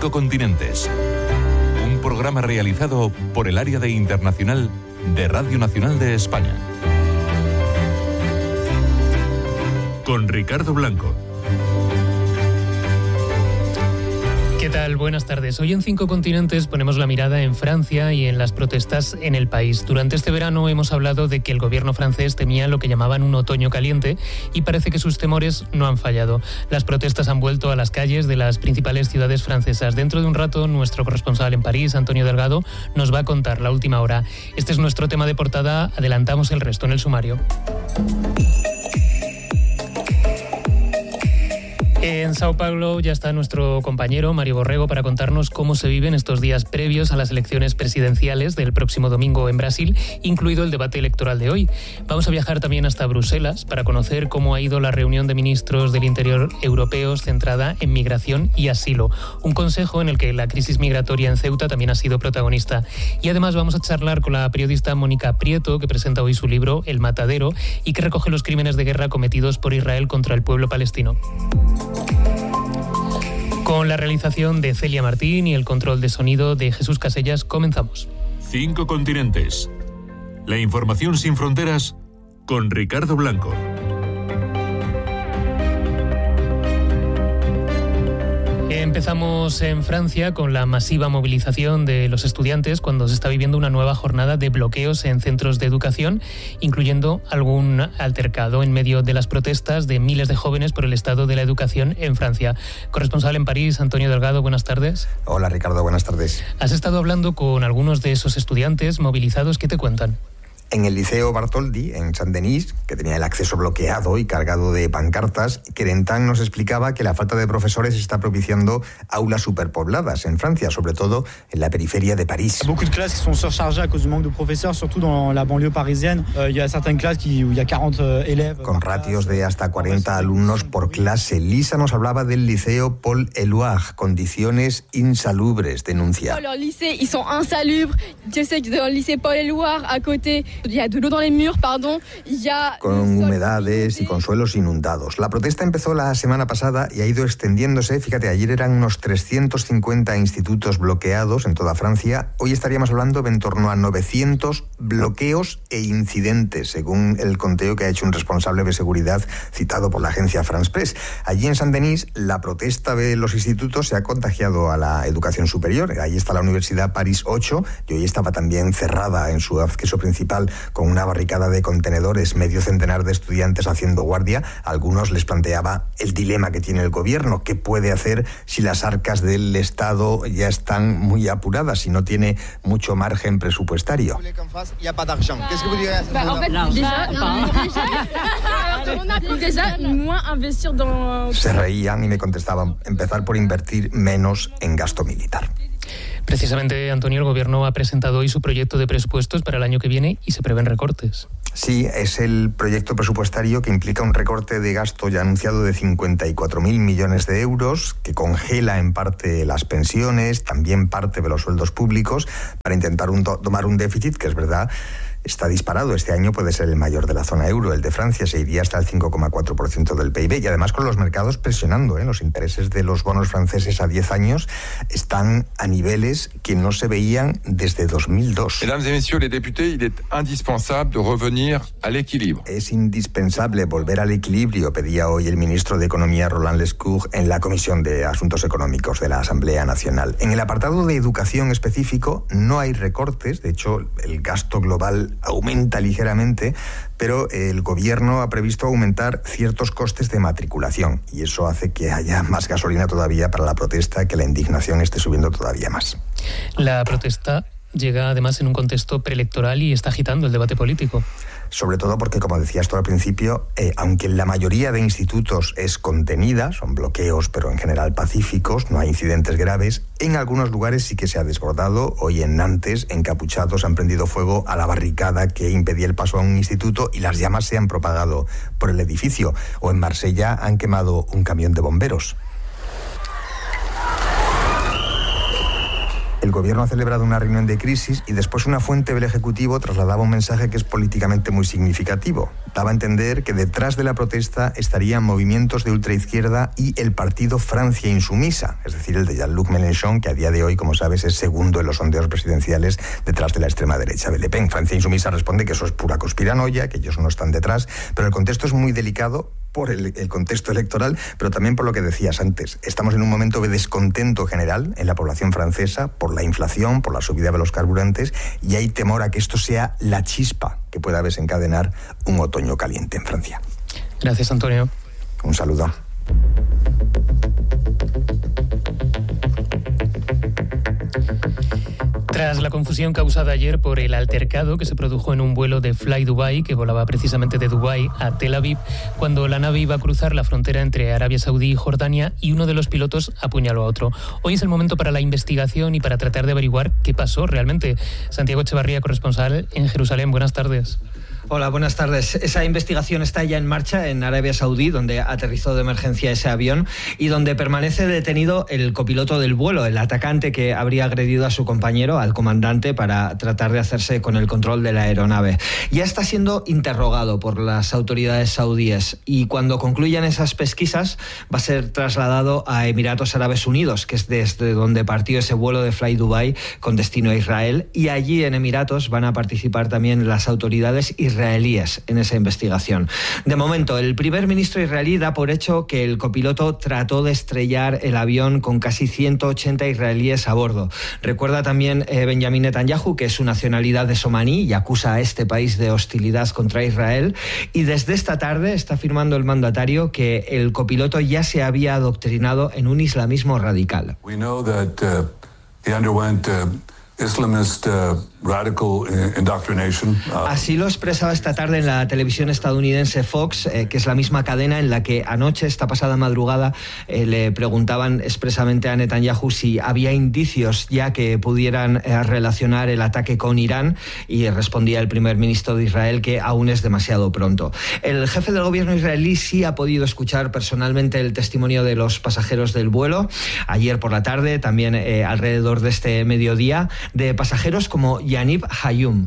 5 continentes. Un programa realizado por el Área de Internacional de Radio Nacional de España. Con Ricardo Blanco. ¿Qué tal? Buenas tardes. Hoy en 5 continentes ponemos la mirada en Francia y en las protestas en el país. Durante este verano hemos hablado de que el gobierno francés temía lo que llamaban un otoño caliente y parece que sus temores no han fallado. Las protestas han vuelto a las calles de las principales ciudades francesas. Dentro de un rato, nuestro corresponsal en París, Antonio Delgado, nos va a contar la última hora. Este es nuestro tema de portada. Adelantamos el resto en el sumario. En Sao Paulo ya está nuestro compañero Mario Borrego para contarnos cómo se viven estos días previos a las elecciones presidenciales del próximo domingo en Brasil, incluido el debate electoral de hoy. Vamos a viajar también hasta Bruselas para conocer cómo ha ido la reunión de ministros del Interior europeos centrada en migración y asilo, un consejo en el que la crisis migratoria en Ceuta también ha sido protagonista. Y además vamos a charlar con la periodista Mónica Prieto, que presenta hoy su libro El Matadero y que recoge los crímenes de guerra cometidos por Israel contra el pueblo palestino. Con la realización de Celia Martín y el control de sonido de Jesús Casellas, comenzamos. 5 continentes. La información sin fronteras con Ricardo Blanco. Empezamos en Francia con la masiva movilización de los estudiantes cuando se está viviendo una nueva jornada de bloqueos en centros de educación, incluyendo algún altercado en medio de las protestas de miles de jóvenes por el estado de la educación en Francia. Corresponsal en París, Antonio Delgado, buenas tardes. Hola Ricardo, buenas tardes. Has estado hablando con algunos de esos estudiantes movilizados. ¿Qué te cuentan? En el Liceo Bartholdi, en Saint-Denis, que tenía el acceso bloqueado y cargado de pancartas, Kerentan nos explicaba que la falta de profesores está propiciando aulas superpobladas en Francia, sobre todo en la periferia de París. Beaucoup de clases qui sont surchargées à cause du manque de professeurs, surtout dans la banlieue parisienne. Il y a certaines classes où il y a 40 élèves. Con ratios de hasta 40 alumnos por clase. Lisa nos hablaba del Liceo Paul Éluard, condiciones insalubres, denuncia. Los lycées, ils sont insalubres. Je sais que dans le lycée Paul Éluard, à côté, il y a de l'eau dans les murs, pardon. Con humedades y con suelos inundados. La protesta empezó la semana pasada y ha ido extendiéndose. Fíjate, ayer eran unos 350 institutos bloqueados en toda Francia. Hoy estaríamos hablando de en torno a 900 bloqueos e incidentes, según el conteo que ha hecho un responsable de seguridad citado por la agencia France Press. Allí en Saint-Denis, la protesta de los institutos se ha contagiado a la educación superior. Ahí está la Universidad París 8 y hoy estaba también cerrada en su acceso principal con una barricada de contenedores, medio centenar de estudiantes haciendo guardia. A algunos les planteaba el dilema que tiene el gobierno, qué puede hacer si las arcas del Estado ya están muy apuradas, si no tiene mucho margen presupuestario. Se reían y me contestaban, empezar por invertir menos en gasto militar. Precisamente, Antonio, el Gobierno ha presentado hoy su proyecto de presupuestos para el año que viene y se prevén recortes. Sí, es el proyecto presupuestario que implica un recorte de gasto ya anunciado de 54.000 millones de euros, que congela en parte las pensiones, también parte de los sueldos públicos, para intentar tomar un déficit que es verdad está disparado. Este año puede ser el mayor de la zona euro. El de Francia se iría hasta el 5,4% del PIB y además con los mercados presionando. Los intereses de los bonos franceses a 10 años están a niveles que no se veían desde 2002. Mesdames et messieurs les députés, il est indispensable de revenir à l'équilibre. Es indispensable volver al equilibrio, pedía hoy el ministro de Economía Roland Lescure en la Comisión de Asuntos Económicos de la Asamblea Nacional. En el apartado de educación específico no hay recortes. De hecho, el gasto global aumenta ligeramente, pero el gobierno ha previsto aumentar ciertos costes de matriculación y eso hace que haya más gasolina todavía para la protesta, que la indignación esté subiendo todavía más. La protesta llega además en un contexto preelectoral y está agitando el debate político. Sobre todo porque, como decías tú al principio, aunque la mayoría de institutos es contenida, son bloqueos pero en general pacíficos, no hay incidentes graves, en algunos lugares sí que se ha desbordado. Hoy en Nantes, encapuchados han prendido fuego a la barricada que impedía el paso a un instituto y las llamas se han propagado por el edificio. O en Marsella han quemado un camión de bomberos. El gobierno ha celebrado una reunión de crisis y después una fuente del Ejecutivo trasladaba un mensaje que es políticamente muy significativo. Daba a entender que detrás de la protesta estarían movimientos de ultraizquierda y el partido Francia Insumisa, es decir, el de Jean-Luc Mélenchon, que a día de hoy, como sabes, es segundo en los sondeos presidenciales detrás de la extrema derecha de Le Pen. Francia Insumisa responde que eso es pura conspiranoia, que ellos no están detrás, pero el contexto es muy delicado por el contexto electoral, pero también por lo que decías antes. Estamos en un momento de descontento general en la población francesa por la inflación, por la subida de los carburantes, y hay temor a que esto sea la chispa que pueda desencadenar un otoño caliente en Francia. Gracias, Antonio. Un saludo. Tras la confusión causada ayer por el altercado que se produjo en un vuelo de Fly Dubai, que volaba precisamente de Dubái a Tel Aviv, cuando la nave iba a cruzar la frontera entre Arabia Saudí y Jordania y uno de los pilotos apuñaló a otro. Hoy es el momento para la investigación y para tratar de averiguar qué pasó realmente. Santiago Echevarría, corresponsal en Jerusalén. Buenas tardes. Hola, buenas tardes. Esa investigación está ya en marcha en Arabia Saudí, donde aterrizó de emergencia ese avión y donde permanece detenido el copiloto del vuelo, el atacante que habría agredido a su compañero, al comandante, para tratar de hacerse con el control de la aeronave. Ya está siendo interrogado por las autoridades saudíes y cuando concluyan esas pesquisas va a ser trasladado a Emiratos Árabes Unidos, que es desde donde partió ese vuelo de Fly Dubai con destino a Israel, y allí en Emiratos van a participar también las autoridades israelíes en esa investigación. De momento, el primer ministro israelí da por hecho que el copiloto trató de estrellar el avión con casi 180 israelíes a bordo. Recuerda también Benjamin Netanyahu que su nacionalidad es omaní y acusa a este país de hostilidad contra Israel. Y desde esta tarde está afirmando el mandatario que el copiloto ya se había adoctrinado en un islamismo radical. We know that he underwent Islamist radical indoctrination. Así lo expresaba esta tarde en la televisión estadounidense Fox, que es la misma cadena en la que anoche, esta pasada madrugada, le preguntaban expresamente a Netanyahu si había indicios ya que pudieran relacionar el ataque con Irán, y respondía el primer ministro de Israel que aún es demasiado pronto. El jefe del gobierno israelí sí ha podido escuchar personalmente el testimonio de los pasajeros del vuelo ayer por la tarde, también alrededor de este mediodía, de pasajeros como Yanib Hayum.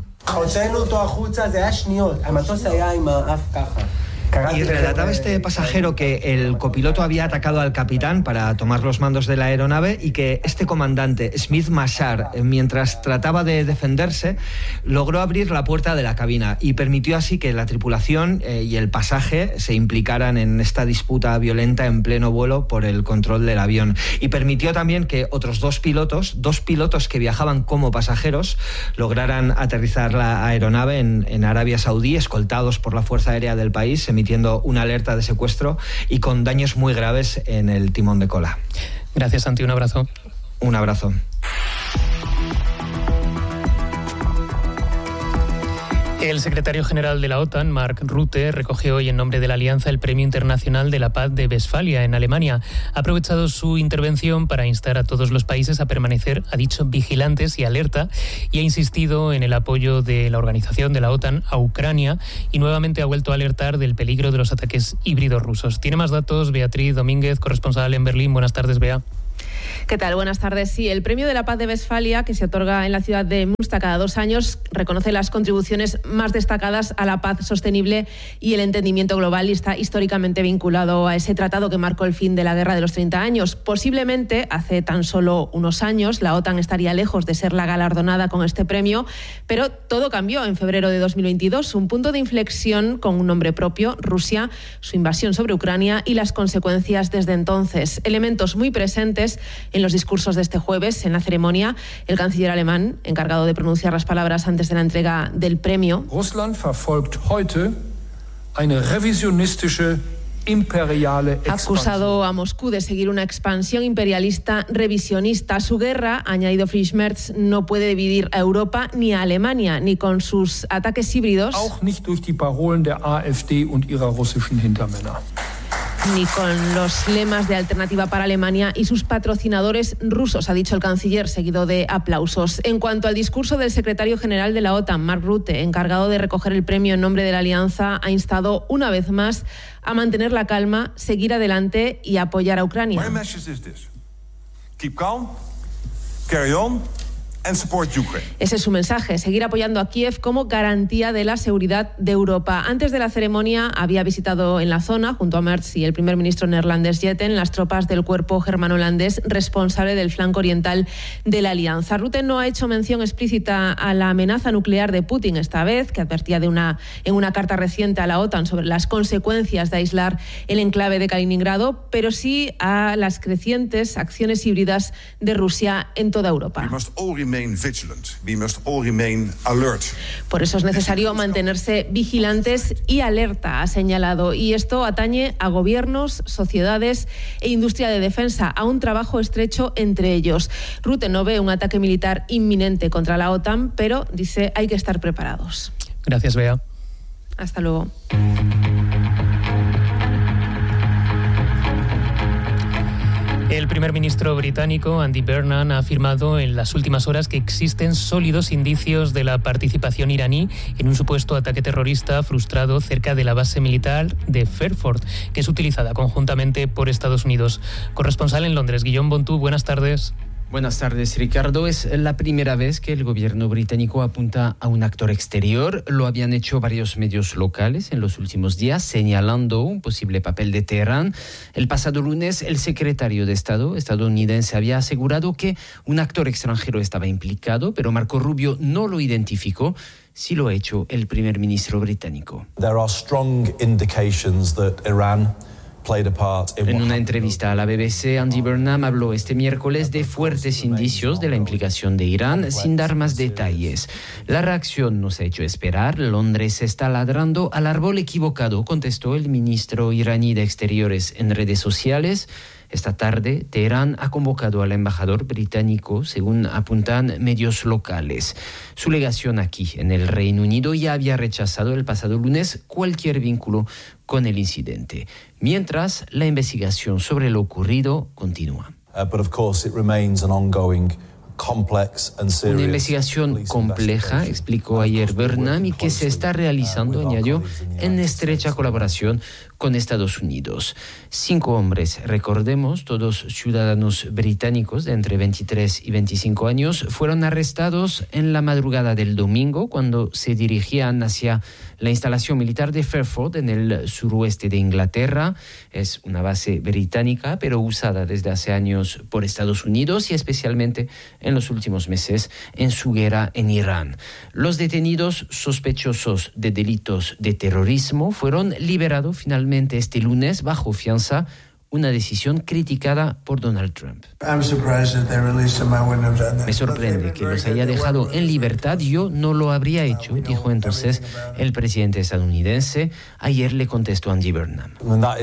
Y relataba este pasajero que el copiloto había atacado al capitán para tomar los mandos de la aeronave y que este comandante, Smith Mashar, mientras trataba de defenderse, logró abrir la puerta de la cabina y permitió así que la tripulación y el pasaje se implicaran en esta disputa violenta en pleno vuelo por el control del avión. Y permitió también que otros dos pilotos que viajaban como pasajeros, lograran aterrizar la aeronave en Arabia Saudí, escoltados por la Fuerza Aérea del país, emitiendo una alerta de secuestro y con daños muy graves en el timón de cola. Gracias, Santi. Un abrazo. Un abrazo. El secretario general de la OTAN, Mark Rutte, recogió hoy en nombre de la Alianza el Premio Internacional de la Paz de Westfalia, en Alemania. Ha aprovechado su intervención para instar a todos los países a permanecer, ha dicho, vigilantes y alerta, y ha insistido en el apoyo de la organización de la OTAN a Ucrania y nuevamente ha vuelto a alertar del peligro de los ataques híbridos rusos. Tiene más datos Beatriz Domínguez, corresponsal en Berlín. Buenas tardes, Bea. ¿Qué tal? Buenas tardes. Sí, el Premio de la Paz de Westfalia, que se otorga en la ciudad de Münster cada 2 años, reconoce las contribuciones más destacadas a la paz sostenible y el entendimiento global y está históricamente vinculado a ese tratado que marcó el fin de la Guerra de los 30 años. Posiblemente, hace tan solo unos años, la OTAN estaría lejos de ser la galardonada con este premio, pero todo cambió en febrero de 2022, un punto de inflexión con un nombre propio, Rusia, su invasión sobre Ucrania y las consecuencias desde entonces. Elementos muy presentes en los discursos de este jueves. En la ceremonia, el canciller alemán, encargado de pronunciar las palabras antes de la entrega del premio. Russland verfolgt heute eine revisionistische imperiale ha acusado a Moscú de seguir una expansión imperialista revisionista. Su guerra, ha añadido Friedrich Merz, no puede dividir a Europa ni a Alemania, ni con sus ataques híbridos. Auch nicht durch die Parolen der AfD und ihrer russischen Hintermänner. Ni con los lemas de Alternativa para Alemania y sus patrocinadores rusos, ha dicho el canciller, seguido de aplausos. En cuanto al discurso del secretario general de la OTAN, Mark Rutte, encargado de recoger el premio en nombre de la Alianza, ha instado una vez más a mantener la calma, seguir adelante y apoyar a Ucrania. My message is this. Keep calm, carry on, Ese es su mensaje, seguir apoyando a Kiev como garantía de la seguridad de Europa. Antes de la ceremonia había visitado en la zona, junto a Merz y el primer ministro neerlandés Jetten, las tropas del cuerpo germano-holandés responsable del flanco oriental de la alianza. Rutte no ha hecho mención explícita a la amenaza nuclear de Putin esta vez, que advertía en una carta reciente a la OTAN sobre las consecuencias de aislar el enclave de Kaliningrado, pero sí a las crecientes acciones híbridas de Rusia en toda Europa. Por eso es necesario mantenerse vigilantes y alerta, ha señalado, y esto atañe a gobiernos, sociedades e industria de defensa, a un trabajo estrecho entre ellos. Rutte no ve un ataque militar inminente contra la OTAN, pero dice hay que estar preparados. Gracias, Bea. Hasta luego. El primer ministro británico, Andy Burnham, ha afirmado en las últimas horas que existen sólidos indicios de la participación iraní en un supuesto ataque terrorista frustrado cerca de la base militar de Fairford, que es utilizada conjuntamente por Estados Unidos. Corresponsal en Londres, Guillaume Bontú, buenas tardes. Buenas tardes, Ricardo. Es la primera vez que el gobierno británico apunta a un actor exterior. Lo habían hecho varios medios locales en los últimos días, señalando un posible papel de Teherán. El pasado lunes, el secretario de Estado estadounidense había asegurado que un actor extranjero estaba implicado, pero Marco Rubio no lo identificó. Sí lo ha hecho el primer ministro británico. There are strong indications that Iran En una entrevista a la BBC, Andy Burnham habló este miércoles de fuertes indicios de la implicación de Irán, sin dar más detalles. La reacción no se ha hecho esperar. Londres está ladrando al árbol equivocado, contestó el ministro iraní de Exteriores en redes sociales. Esta tarde, Teherán ha convocado al embajador británico, según apuntan medios locales. Su legación aquí, en el Reino Unido, ya había rechazado el pasado lunes cualquier vínculo con el incidente, mientras la investigación sobre lo ocurrido continúa. But of course it remains an ongoing Una investigación compleja, explicó ayer Burnham, y que se está realizando, añadió, en estrecha colaboración con Estados Unidos. 5 hombres, recordemos, todos ciudadanos británicos de entre 23 y 25 años, fueron arrestados en la madrugada del domingo cuando se dirigían hacia la instalación militar de Fairford en el suroeste de Inglaterra. Es una base británica, pero usada desde hace años por Estados Unidos y especialmente en los últimos meses en su guerra en Irán. Los detenidos sospechosos de delitos de terrorismo fueron liberados finalmente este lunes bajo fianza, una decisión criticada por Donald Trump. Me sorprende que los haya dejado en libertad. Yo no lo habría hecho, dijo entonces el presidente estadounidense. Ayer le contestó Andy Burnham. No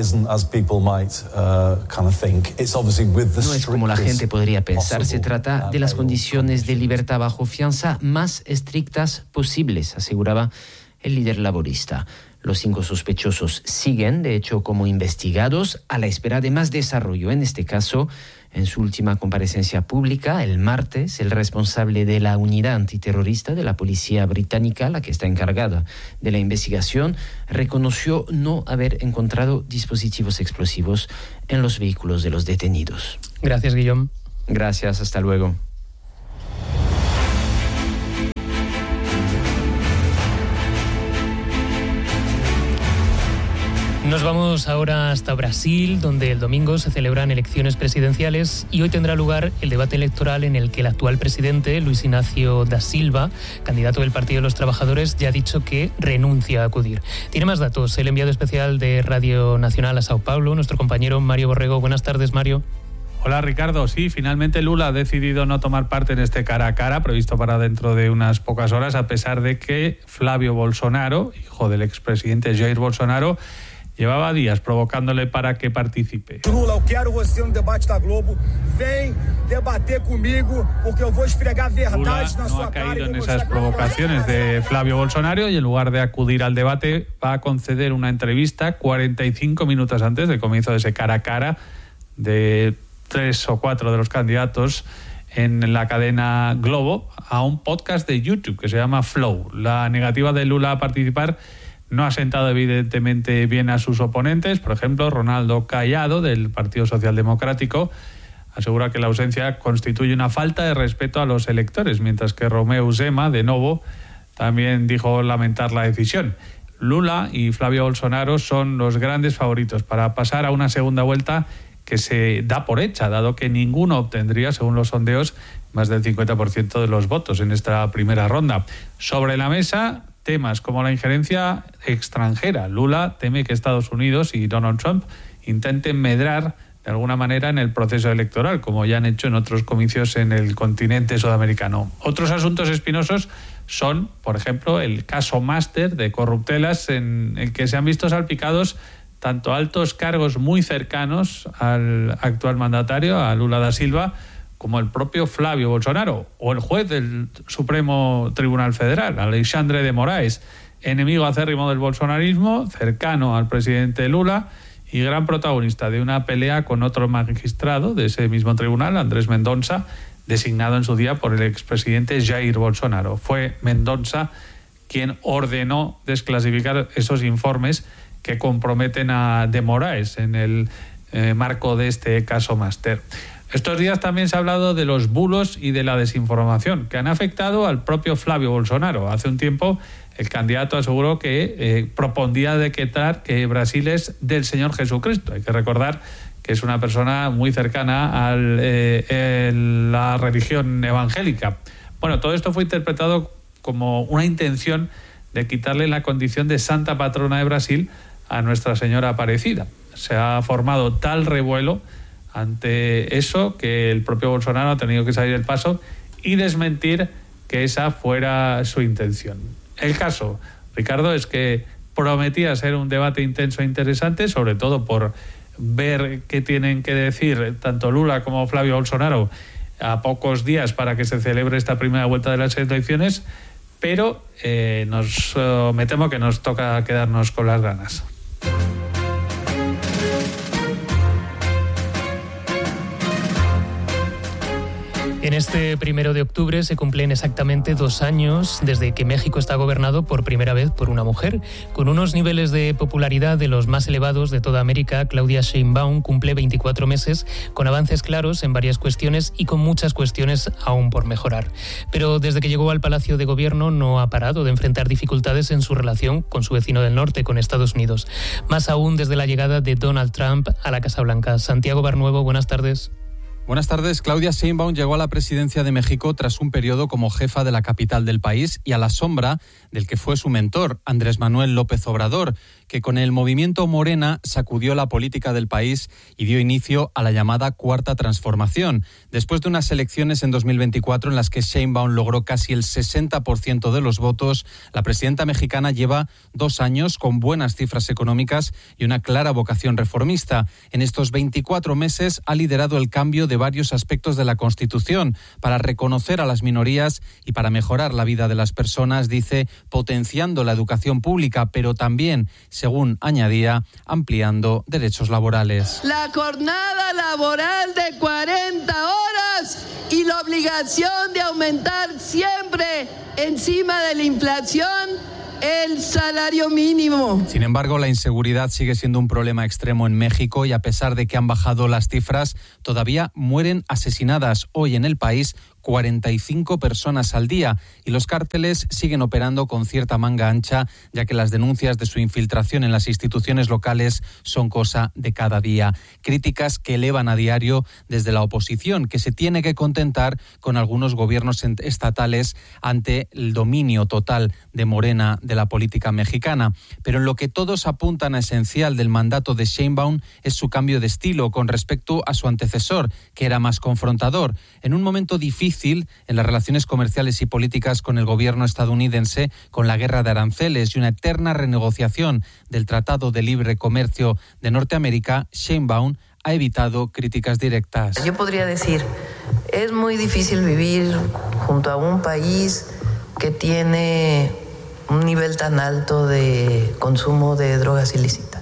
es como la gente podría pensar. Se trata de las condiciones de libertad bajo fianza más estrictas posibles, aseguraba el líder laborista. Los 5 sospechosos siguen, de hecho, como investigados a la espera de más desarrollo. En este caso, en su última comparecencia pública, el martes, el responsable de la unidad antiterrorista de la policía británica, la que está encargada de la investigación, reconoció no haber encontrado dispositivos explosivos en los vehículos de los detenidos. Gracias, Guillaume. Gracias, hasta luego. Nos vamos ahora hasta Brasil, donde el domingo se celebran elecciones presidenciales y hoy tendrá lugar el debate electoral en el que el actual presidente, Luis Inácio da Silva, candidato del Partido de los Trabajadores, ya ha dicho que renuncia a acudir. Tiene más datos el enviado especial de Radio Nacional a Sao Paulo, nuestro compañero Mario Borrego. Buenas tardes, Mario. Hola, Ricardo. Sí, finalmente Lula ha decidido no tomar parte en este cara a cara previsto para dentro de unas pocas horas, a pesar de que Flávio Bolsonaro, hijo del expresidente Jair Bolsonaro, llevaba días provocándole para que participe. Lula, eu quero você no debate da Globo. Vem debater comigo porque eu vou esfregar verdades na sua cara. Lula no ha caído en esas provocaciones de Flávio Bolsonaro y en lugar de acudir al debate va a conceder una entrevista 45 minutos antes del comienzo de ese cara a cara de 3 o 4 de los candidatos en la cadena Globo a un podcast de YouTube que se llama Flow. La negativa de Lula a participar no ha sentado evidentemente bien a sus oponentes. Por ejemplo, Ronaldo Caiado, del Partido Socialdemocrático, asegura que la ausencia constituye una falta de respeto a los electores, mientras que Romeu Zema, de Novo, también dijo lamentar la decisión. Lula y Flavio Bolsonaro son los grandes favoritos para pasar a una segunda vuelta que se da por hecha, dado que ninguno obtendría, según los sondeos, más del 50% de los votos en esta primera ronda. Sobre la mesa, temas como la injerencia extranjera. Lula teme que Estados Unidos y Donald Trump intenten medrar de alguna manera en el proceso electoral, como ya han hecho en otros comicios en el continente sudamericano. Otros asuntos espinosos son, por ejemplo, el caso Master de corruptelas, en el que se han visto salpicados tanto altos cargos muy cercanos al actual mandatario, a Lula da Silva, como el propio Flavio Bolsonaro, o el juez del Supremo Tribunal Federal, Alexandre de Moraes, enemigo acérrimo del bolsonarismo, cercano al presidente Lula y gran protagonista de una pelea con otro magistrado de ese mismo tribunal, Andrés Mendonça, designado en su día por el expresidente Jair Bolsonaro. Fue Mendonça quien ordenó desclasificar esos informes que comprometen a de Moraes en el marco de este caso Master. Estos días también se ha hablado de los bulos y de la desinformación que han afectado al propio Flavio Bolsonaro. Hace un tiempo el candidato aseguró que propondría decretar que Brasil es del Señor Jesucristo. Hay que recordar que es una persona muy cercana a la religión evangélica. Bueno, todo esto fue interpretado como una intención de quitarle la condición de santa patrona de Brasil a Nuestra Señora Aparecida. Se ha formado tal revuelo ante eso que el propio Bolsonaro ha tenido que salir del paso y desmentir que esa fuera su intención. El caso, Ricardo, es que prometía ser un debate intenso e interesante, sobre todo por ver qué tienen que decir tanto Lula como Flavio Bolsonaro a pocos días para que se celebre esta primera vuelta de las elecciones, pero me temo que nos toca quedarnos con las ganas. En este 1 de octubre se cumplen exactamente 2 años desde que México está gobernado por primera vez por una mujer. Con unos niveles de popularidad de los más elevados de toda América, Claudia Sheinbaum cumple 24 meses con avances claros en varias cuestiones y con muchas cuestiones aún por mejorar. Pero desde que llegó al Palacio de Gobierno no ha parado de enfrentar dificultades en su relación con su vecino del norte, con Estados Unidos. Más aún desde la llegada de Donald Trump a la Casa Blanca. Santiago Barnuevo, buenas tardes. Buenas tardes. Claudia Sheinbaum llegó a la presidencia de México tras un periodo como jefa de la capital del país y a la sombra del que fue su mentor, Andrés Manuel López Obrador, que con el movimiento Morena sacudió la política del país y dio inicio a la llamada Cuarta Transformación, después de unas elecciones en 2024 en las que Sheinbaum logró casi el 60% de los votos. La presidenta mexicana lleva 2 años con buenas cifras económicas y una clara vocación reformista. En estos 24 meses ha liderado el cambio de varios aspectos de la Constitución para reconocer a las minorías y para mejorar la vida de las personas, dice, potenciando la educación pública, pero también, según añadía, ampliando derechos laborales. La jornada laboral de 40 horas y la obligación de aumentar siempre encima de la inflación el salario mínimo. Sin embargo, la inseguridad sigue siendo un problema extremo en México y a pesar de que han bajado las cifras, todavía mueren asesinadas hoy en el país 45 personas al día y los cárteles siguen operando con cierta manga ancha, ya que las denuncias de su infiltración en las instituciones locales son cosa de cada día. Críticas que elevan a diario desde la oposición, que se tiene que contentar con algunos gobiernos estatales ante el dominio total de Morena de la política mexicana. Pero en lo que todos apuntan a esencial del mandato de Sheinbaum es su cambio de estilo con respecto a su antecesor, que era más confrontador. En un momento difícil en las relaciones comerciales y políticas con el gobierno estadounidense, con la guerra de aranceles y una eterna renegociación del Tratado de Libre Comercio de Norteamérica, Sheinbaum ha evitado críticas directas. Yo podría decir, es muy difícil vivir junto a un país que tiene un nivel tan alto de consumo de drogas ilícitas.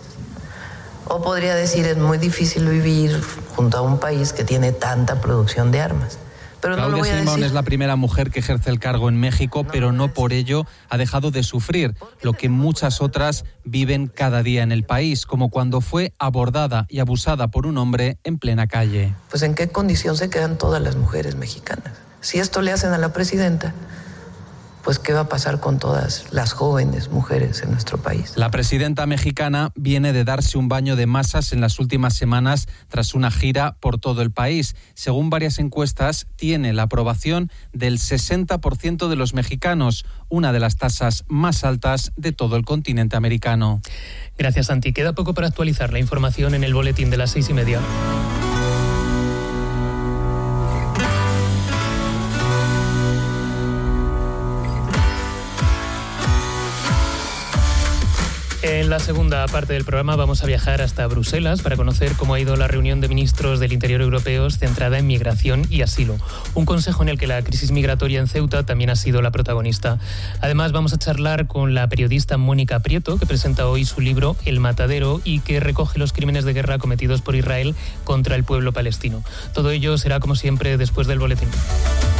O podría decir, es muy difícil vivir junto a un país que tiene tanta producción de armas. Pero Claudia no lo voy a Sheinbaum decir. es la primera mujer que ejerce el cargo en México, pero no por ello ha dejado de sufrir lo que muchas otras viven cada día en el país, como cuando fue abordada y abusada por un hombre en plena calle. Pues en qué condición se quedan todas las mujeres mexicanas. Si esto le hacen a la presidenta, pues qué va a pasar con todas las jóvenes mujeres en nuestro país. La presidenta mexicana viene de darse un baño de masas en las últimas semanas tras una gira por todo el país. Según varias encuestas, tiene la aprobación del 60% de los mexicanos, una de las tasas más altas de todo el continente americano. Gracias, Santi. Queda poco para actualizar la información en el boletín de las 6:30. En la segunda parte del programa vamos a viajar hasta Bruselas para conocer cómo ha ido la reunión de ministros del Interior europeos centrada en migración y asilo. Un consejo en el que la crisis migratoria en Ceuta también ha sido la protagonista. Además, vamos a charlar con la periodista Mónica Prieto, que presenta hoy su libro El Matadero y que recoge los crímenes de guerra cometidos por Israel contra el pueblo palestino. Todo ello será, como siempre, después del boletín.